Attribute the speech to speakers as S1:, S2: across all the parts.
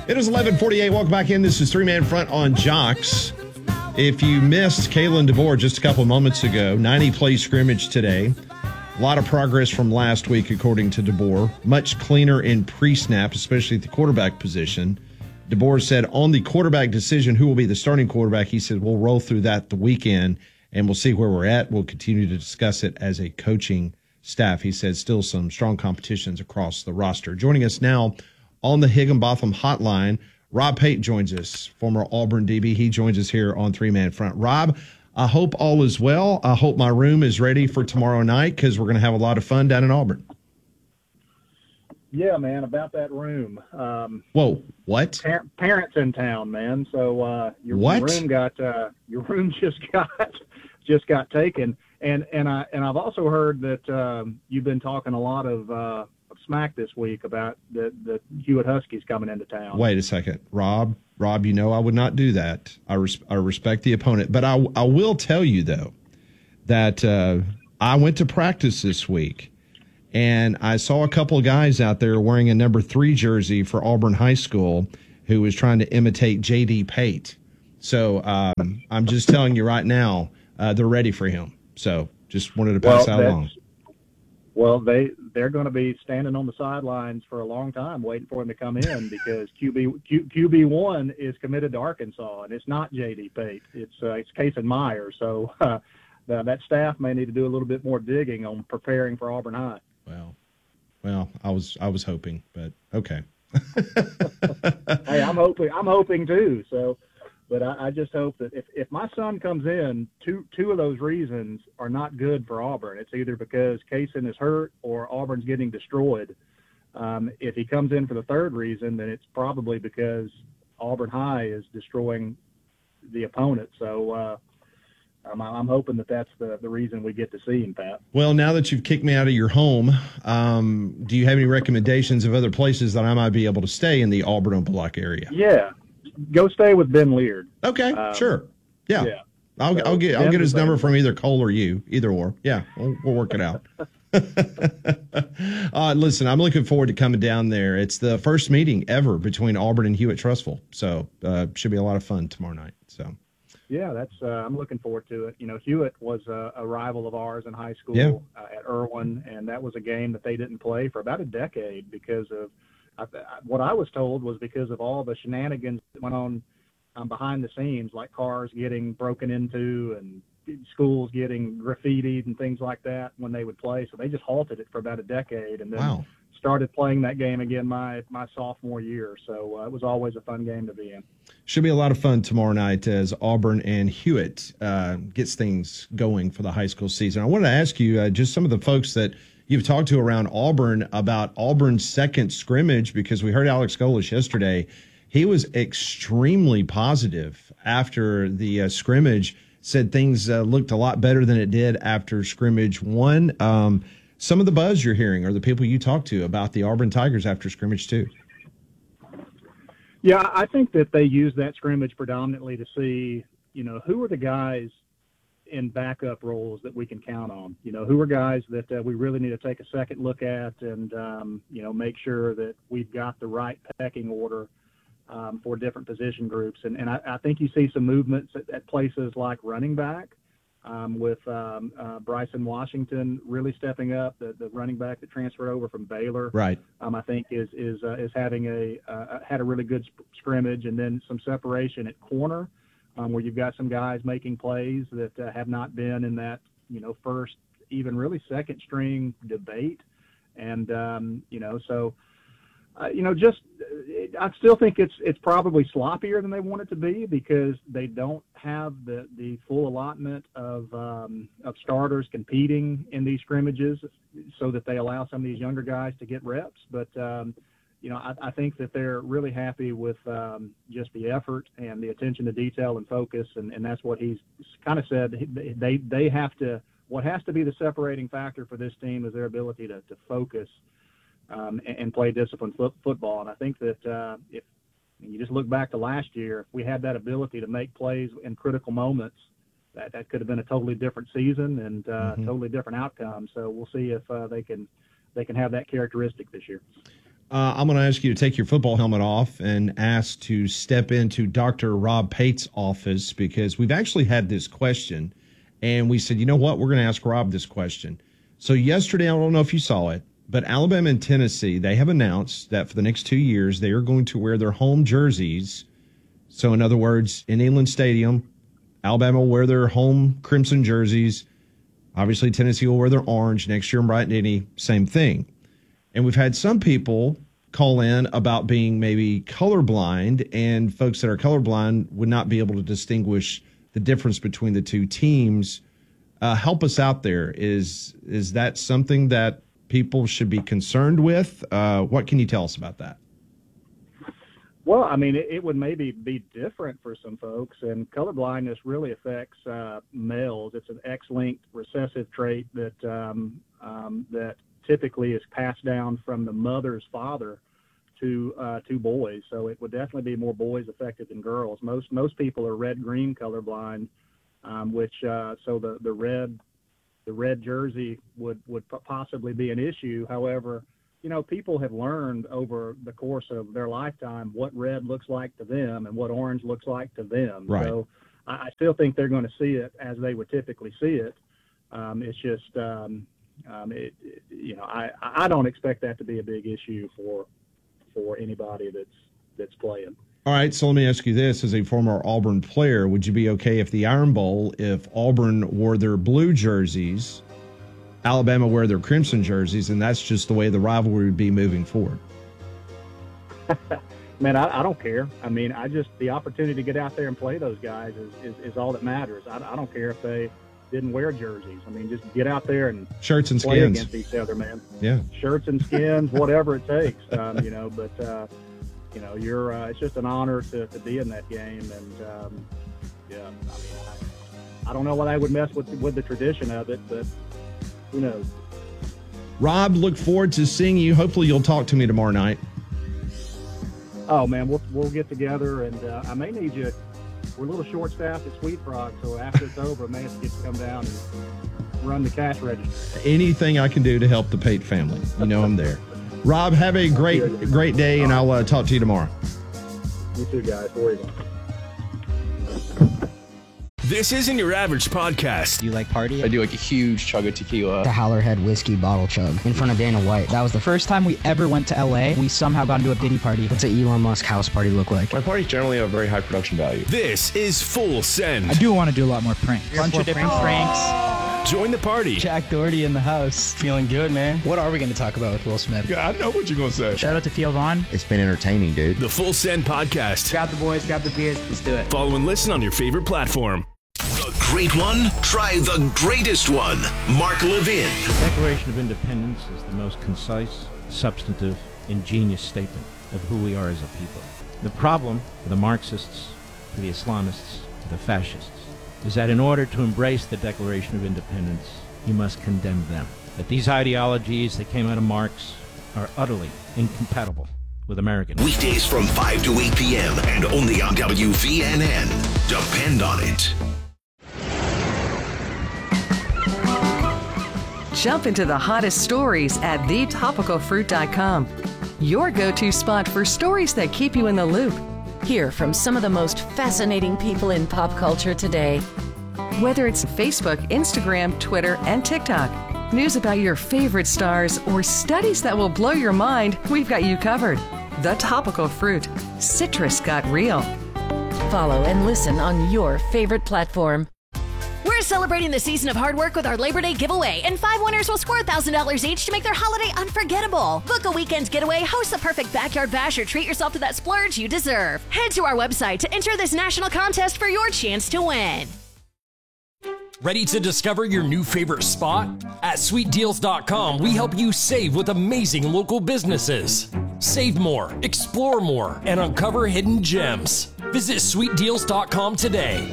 S1: It is 11:48. Welcome back in. This is Three Man Front on Jocks. If you missed Kalen DeBoer just a couple of moments ago, 90-play scrimmage today. A lot of progress from last week, according to DeBoer. Much cleaner in pre-snap, especially at the quarterback position. DeBoer said on the quarterback decision, who will be the starting quarterback, he said, we'll roll through that the weekend, and we'll see where we're at. We'll continue to discuss it as a coaching staff. He said still some strong competitions across the roster. Joining us now on the Higginbotham hotline, Rob Pate joins us, former Auburn DB. He joins us here on Three Man Front. Rob, I hope all is well. I hope my room is ready for tomorrow night because we're going to have a lot of fun down in Auburn.
S2: Yeah, man, about that room.
S1: Whoa, what?
S2: Parents in town, man. So your room just got taken. And I've also heard that you've been talking a lot of smack this week about the Hewitt Huskies coming into town.
S1: Wait a second, Rob, you know I would not do that. I respect the opponent, but I will tell you though that I went to practice this week and I saw a couple of guys out there wearing a number 3 jersey for Auburn High School who was trying to imitate J.D. Pate. So I'm just telling you right now, they're ready for him. So just wanted to pass that along.
S2: Well, they're going to be standing on the sidelines for a long time waiting for him to come in because QB1 is committed to Arkansas, and it's not J.D. Pate. It's Kason Meyer. So that staff may need to do a little bit more digging on preparing for Auburn High.
S1: Well, I was hoping, but okay.
S2: Hey, I'm hoping too. So. But I just hope that if my son comes in, two of those reasons are not good for Auburn. It's either because Kason is hurt or Auburn's getting destroyed. If he comes in for the third reason, then it's probably because Auburn High is destroying the opponent. So I'm hoping that that's the reason we get to see him, Pat.
S1: Well, now that you've kicked me out of your home, do you have any recommendations of other places that I might be able to stay in the Auburn-Opelika area?
S2: Yeah. Go stay with Ben Leard.
S1: Okay, sure. Yeah. I'll get his number from either Cole or you, either or. Yeah, we'll work it out. Listen, I'm looking forward to coming down there. It's the first meeting ever between Auburn and Hewitt-Trussville, so should be a lot of fun tomorrow night. So. Yeah,
S2: that's. I'm looking forward to it. You know, Hewitt was a rival of ours in high school at Irwin, and that was a game that they didn't play for about a decade because of. What I was told was because of all the shenanigans that went on behind the scenes, like cars getting broken into and schools getting graffitied and things like that when they would play. So they just halted it for about a decade and then started playing that game again my sophomore year. So it was always a fun game to be in.
S1: Should be a lot of fun tomorrow night as Auburn and Hewitt gets things going for the high school season. I wanted to ask you just some of the folks that you've talked to around Auburn about Auburn's second scrimmage, because we heard Alex Golesh yesterday. He was extremely positive after the scrimmage, said things looked a lot better than it did after scrimmage 1. Some of the buzz you're hearing are the people you talk to about the Auburn Tigers after scrimmage 2.
S2: Yeah, I think that they use that scrimmage predominantly to see, who are the guys in backup roles that we can count on. Who are guys that we really need to take a second look at and, make sure that we've got the right pecking order for different position groups. And I think you see some movements at places like running back with Bryson Washington really stepping up, the running back that transferred over from Baylor.
S1: Right.
S2: I think is having had a really good scrimmage, and then some separation at corner. Where you've got some guys making plays that have not been in that, first, even really second string debate. And, I still think it's probably sloppier than they want it to be because they don't have the full allotment of starters competing in these scrimmages so that they allow some of these younger guys to get reps. But, I think that they're really happy with just the effort and the attention to detail and focus, and that's what he's kind of said. They have to. What has to be the separating factor for this team is their ability to focus and play disciplined football. And I think that if you just look back to last year, if we had that ability to make plays in critical moments, that could have been a totally different season and totally different outcome. So we'll see if they can have that characteristic this year.
S1: I'm going to ask you to take your football helmet off and ask to step into Dr. Rob Pate's office, because we've actually had this question, and we said, you know what, we're going to ask Rob this question. So yesterday, I don't know if you saw it, but Alabama and Tennessee, they have announced that for the next 2 years, they are going to wear their home jerseys. So in other words, in Neyland Stadium, Alabama will wear their home crimson jerseys. Obviously, Tennessee will wear their orange. Next year in Bryant-Denny, same thing. And we've had some people call in about being maybe colorblind, and folks that are colorblind would not be able to distinguish the difference between the two teams. Help us out there. Is that something that people should be concerned with? What can you tell us about that?
S2: Well, I mean, it would maybe be different for some folks, and colorblindness really affects males. It's an X-linked recessive trait that that typically is passed down from the mother's father to boys. So it would definitely be more boys affected than girls. Most people are red-green colorblind, which so the red jersey would possibly be an issue. However, you know, people have learned over the course of their lifetime what red looks like to them and what orange looks like to them.
S1: Right.
S2: So I still think they're going to see it as they would typically see it. It's just, you know, I don't expect that to be a big issue for anybody that's playing.
S1: All right, so let me ask you this. As a former Auburn player, would you be okay if the Iron Bowl, if Auburn wore their blue jerseys, Alabama wear their crimson jerseys, and that's just the way the rivalry would be moving forward?
S2: Man, I don't care. I mean, the opportunity to get out there and play those guys is all that matters. I don't care if they didn't wear jerseys. I mean, just get out there and
S1: shirts and
S2: play
S1: skins
S2: against each other, man.
S1: Yeah,
S2: shirts and skins, whatever it takes. You know, but you know, it's just an honor to be in that game, and yeah, I mean, I don't know why I would mess with the tradition of it, but who knows?
S1: Rob, look forward to seeing you. Hopefully, you'll talk to me tomorrow night.
S2: Oh man, we'll get together, and I may need you. We're a little short-staffed at Sweet Frog, so after it's over, I may have to get to come down and run the cash register. Anything
S1: I can do to help the Pate family, you know I'm there. Rob, have a great day, and I'll talk to you tomorrow.
S2: You too, guys. Where are you going?
S3: This isn't your average podcast.
S4: Do you like party?
S5: I do like a huge chug of tequila.
S4: The Howlerhead whiskey bottle chug in front of Dana White. That was the first time we ever went to LA. We somehow got into a Diddy party. What's an Elon Musk house party look like?
S5: My parties generally have very high production value.
S3: This is Full Send.
S6: I do want to do a lot more pranks.
S4: Bunch of different pranks.
S3: Join the party.
S4: Jack Doherty in the house.
S5: Feeling good, man.
S4: What are we going to talk about with Will Smith?
S5: Yeah, I know what you're going to say.
S6: Shout out to Theo Vaughn.
S7: It's been entertaining, dude.
S3: The Full Send podcast.
S6: Grab the boys, grab the beers, let's do it.
S3: Follow and listen on your favorite platform. The great one? Try the greatest one. Mark Levin.
S8: The Declaration of Independence is the most concise, substantive, ingenious statement of who we are as a people. The problem for the Marxists, for the Islamists, for the fascists, is that in order to embrace the Declaration of Independence, you must condemn them. That these ideologies that came out of Marx are utterly incompatible with American.
S3: Weekdays from 5 to 8 p.m. and only on WVNN. Depend on it.
S9: Jump into the hottest stories at thetopicalfruit.com. Your go-to spot for stories that keep you in the loop. Hear from some of the most fascinating people in pop culture today. Whether it's Facebook, Instagram, Twitter, and TikTok, news about your favorite stars, or studies that will blow your mind, we've got you covered. The Topical Fruit. Citrus got real. Follow and listen on your favorite platform.
S10: We're celebrating the season of hard work with our Labor Day giveaway, and 5 winners will score $1,000 each to make their holiday unforgettable. Book a weekend getaway, host the perfect backyard bash, or treat yourself to that splurge you deserve. Head to our website to enter this national contest for your chance to win.
S11: Ready to discover your new favorite spot? At sweetdeals.com, we help you save with amazing local businesses. Save more, explore more, and uncover hidden gems. Visit sweetdeals.com today.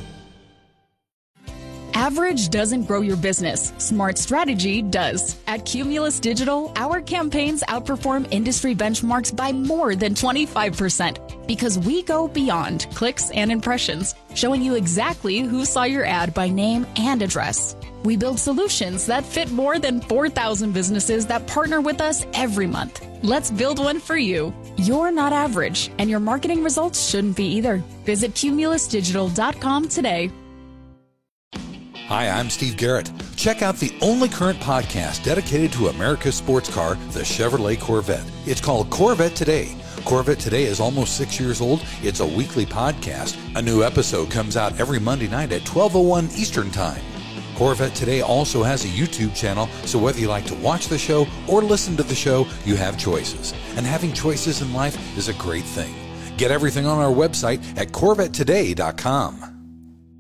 S12: Average doesn't grow your business. Smart strategy does. At Cumulus Digital, our campaigns outperform industry benchmarks by more than 25% because we go beyond clicks and impressions, showing you exactly who saw your ad by name and address. We build solutions that fit more than 4,000 businesses that partner with us every month. Let's build one for you. You're not average, and your marketing results shouldn't be either. Visit cumulusdigital.com today.
S7: Hi, I'm Steve Garrett. Check out the only current podcast dedicated to America's sports car, the Chevrolet Corvette. It's called Corvette Today. Corvette Today is almost 6 years old. It's a weekly podcast. A new episode comes out every Monday night at 12:01 Eastern Time. Corvette Today also has a YouTube channel, so whether you like to watch the show or listen to the show, you have choices. And having choices in life is a great thing. Get everything on our website at CorvetteToday.com.